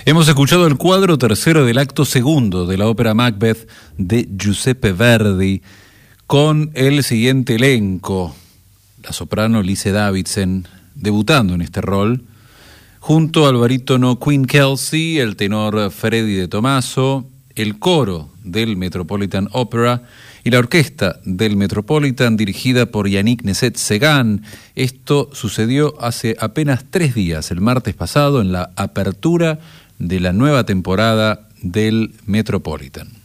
Hemos escuchado el cuadro tercero del acto segundo de la ópera Macbeth de Giuseppe Verdi con el siguiente elenco: la soprano Lise Davidsen, debutando en este rol, junto al barítono Quinn Kelsey, el tenor Freddy De Tomaso, el coro del Metropolitan Opera y la orquesta del Metropolitan dirigida por Yannick Nézet-Séguin. Esto sucedió hace apenas 3 días, el martes pasado, en la apertura de la nueva temporada del Metropolitan.